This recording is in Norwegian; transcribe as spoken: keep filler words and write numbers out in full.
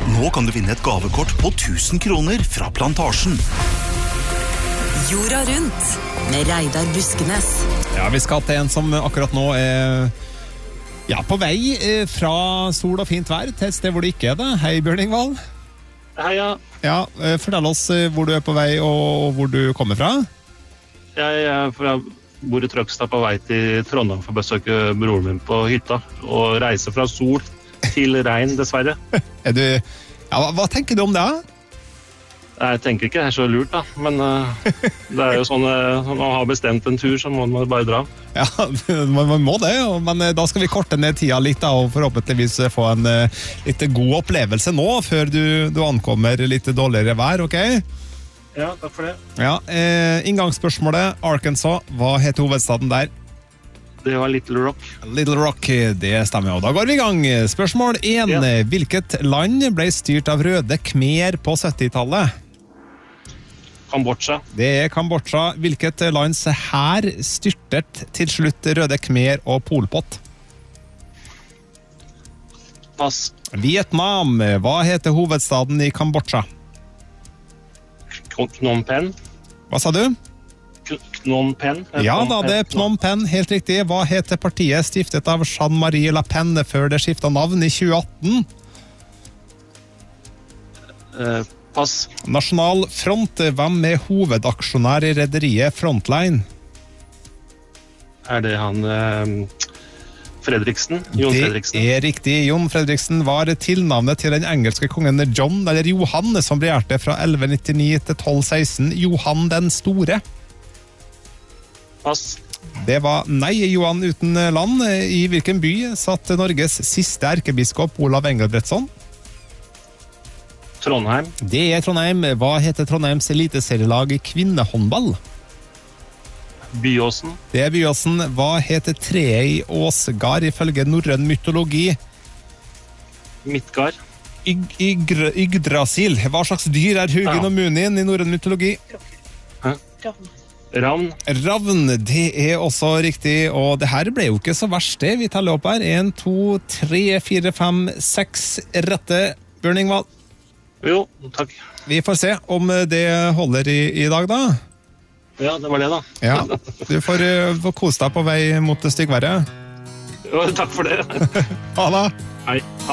Nå kan du vinne et gavekort på tusen kroner fra Plantasjen. Jorda rundt med Reidar Buskenes. Ja, vi skal til en som akkurat nå er ja, på vei fra sol og fint vær til et sted hvor det ikke er det. Hei, Bjørn Ingvald. Hei, ja. Ja, fortell oss hvor du er på vei og hvor du kommer fra. Jeg, jeg, jeg bor i Trøgstad på vei til Trondheim for å besøke broren min på hytta og reise fra sol til regn, dessverre. Er du, ja, hva, hva tenker du om det? Jeg tenker ikke det er så lurt, da. Men uh, det er jo sånn uh, når man har bestemt en tur, så må man bare dra. Ja, man, man må det, men da skal vi korte ned tida litt da, og forhåpentligvis få en uh, litt god opplevelse nå, før du, du ankommer litt dårligere vær, ok? Ja, takk for det. Ja, eh, inngangsspørsmålet, Arkansas, hva heter hovedstaden der? Det var Little Rock. Little Rock, det stemmer, og da går vi i gang. Spørsmål én. Ja. Hvilket land ble styrt av røde khmer på syttitallet? Kambodsja. Det er Kambodsja. Hvilket lands hær styrtet til slutt røde khmer og Pol Pot? Pass. Vietnam. Hva heter hovedstaden i Kambodsja? Phnom Penh. Hva sa du? Phnom Penh. Ja da, det er Phnom Penh, helt riktig. Hva heter partiet stiftet av Jean-Marie Le Pen før det skiftet navn i tjue atten? Eh, pass. Nasjonal Front. Hvem er hovedaksjonær i rederiet Frontline? Er det han eh, Fredriksen? Jon det Fredriksen. Det er riktig. Jon Fredriksen var tilnavnet til den engelske kongen John, eller Johan, som regjerte fra elleve nittini til tolv seksten. Johan den store. Pass. Det var nei, Johan uten land. I hvilken by satt Norges siste erkebiskop Olav Engelbrektsson? Trondheim. Det er Trondheim. Hva heter Trondheims eliteserielag i kvinnehåndball? Byåsen. Det er Byåsen. Hva heter treet i Åsgard ifølge norrøn mytologi? Midtgard. Yg Ygr Yggdrasil. Hva slags dyr er Hugin Ja. og Munin i norrøn mytologi? Hæ? Ravn. Ravn, det er også riktig, og det her ble jo ikke så verst det. Vi teller opp her. En, to, tre, fire, fem, seks rette. Bjørn Ingvald. Jo, takk. Vi får se om det holder i, i dag da. Ja, det var det da. Ja, du får, uh, får kose deg på vei mot det styggværet. Jo, takk for det. Ha det. Hei.